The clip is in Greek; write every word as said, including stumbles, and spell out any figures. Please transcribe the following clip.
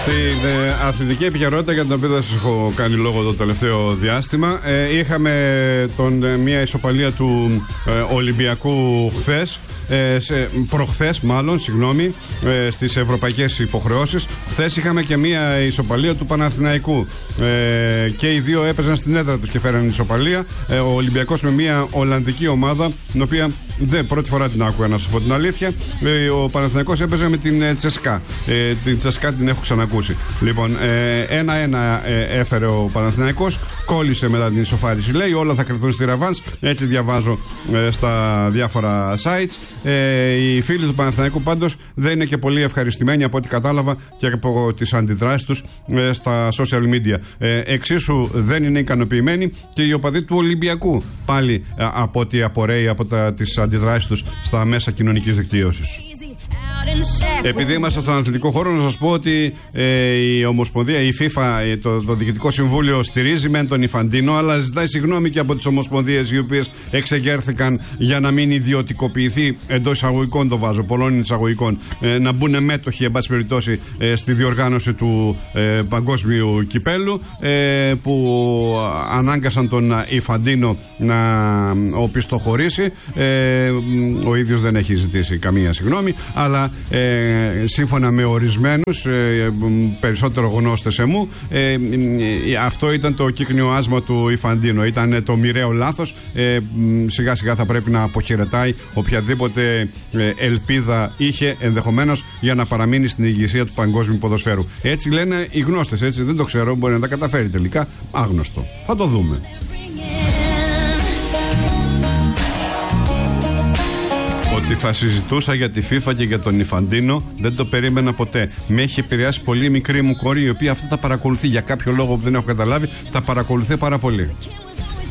Την ε, αθλητική επικαιρότητα για την οποία δεν σας έχω κάνει λόγο το τελευταίο διάστημα. Ε, είχαμε τον, ε, μια ισοπαλία του ε, Ολυμπιακού χθες, ε, σε, προχθές μάλλον, συγγνώμη, ε, στις ευρωπαϊκές υποχρεώσεις. Χθες είχαμε και μια ισοπαλία του Παναθηναϊκού. Ε, και οι δύο έπαιζαν στην έδρα τους και φέραν ισοπαλία. Ε, ο Ολυμπιακός με μια Ολλανδική ομάδα, την οποία δεν πρώτη φορά την άκουγα, να σας πω την αλήθεια. Ε, ο Παναθηναϊκός έπαιζε με την ε, Τσεσκά. Ε, την Τσεσκά την έχω ξανακούσει. Λοιπόν, ένα-ένα ε, ε, έφερε ο Παναθηναϊκός, κόλλησε μετά την ισοφάριση. Λέει όλα θα κρυθούν στη ρεβάνς. Έτσι διαβάζω ε, στα διάφορα sites. Ε, οι φίλοι του Παναθηναϊκού πάντως δεν είναι και πολύ ευχαριστημένοι από ό,τι κατάλαβα και από τις αντιδράσεις τους ε, στα social media. Ε, εξίσου δεν είναι ικανοποιημένοι και οι οπαδοί του Ολυμπιακού, πάλι ε, από ό,τι απορρέει από τα, τις αντιδράσεις τους στα μέσα κοινωνικής δικτύωσης. Επειδή είμαστε στον αθλητικό χώρο, να σας πω ότι ε, η Ομοσπονδία, η FIFA, ε, το, το Διοικητικό Συμβούλιο στηρίζει μεν τον Ιφαντίνο, αλλά ζητάει συγγνώμη και από τις ομοσπονδίες οι οποίες εξεγέρθηκαν για να μην ιδιωτικοποιηθεί, εντός εισαγωγικών το βάζω, πολλών εισαγωγικών, ε, να μπουν μέτοχοι, εν πάση περιπτώσει, ε, στη διοργάνωση του ε, παγκόσμιου κυπέλου, ε, που ανάγκασαν τον Ιφαντίνο να οπισθοχωρήσει. Ε, ο ίδιος δεν έχει ζητήσει καμία συγγνώμη, αλλά Ε, σύμφωνα με ορισμένους ε, περισσότερο γνώστες εμού, ε, ε, αυτό ήταν το κύκνιο άσμα του Ιφαντίνο, ήταν το μοιραίο λάθος. ε, σιγά σιγά θα πρέπει να αποχαιρετάει οποιαδήποτε ε, ελπίδα είχε ενδεχομένως για να παραμείνει στην ηγεσία του παγκόσμιου ποδοσφαίρου. Έτσι λένε οι γνώστες, έτσι δεν το ξέρω, μπορεί να τα καταφέρει τελικά, άγνωστο, θα το δούμε. Ότι θα συζητούσα για τη FIFA και για τον Ιφαντίνο δεν το περίμενα ποτέ. Με έχει επηρεάσει πολύ η μικρή μου κόρη, η οποία αυτά τα παρακολουθεί για κάποιο λόγο που δεν έχω καταλάβει, τα παρακολουθεί πάρα πολύ.